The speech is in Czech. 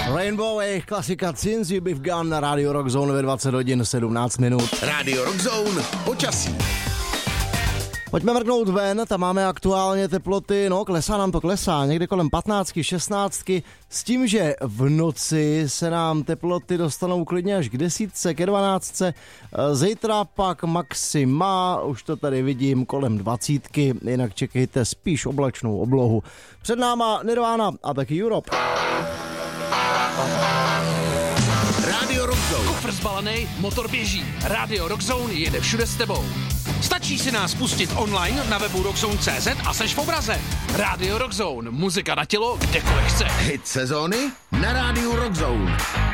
Rainbow, jejich klasika Since You Be Gone na Radio Rock Zone ve 20 hodin 17 minut. Radio Rock Zone, počasí. Pojďme mrknout ven, tam máme aktuálně teploty, klesá nám to, někde kolem 15, 16, s tím, že v noci se nám teploty dostanou klidně až k 10, ke 12, zítra pak maxima, už to tady vidím, kolem 20, jinak čekejte spíš oblačnou oblohu. Před náma Nirvana a taky Europe. Radio Rock Zone. Kufr zbalený, motor běží. Radio Rock Zone jede všude s tebou. Stačí si nás pustit online na webu rockzone.cz a seš v obraze. Radio Rock Zone, muzika na tělo, kdekoliv chce. Hit sezóny na Rádiu Rock Zone.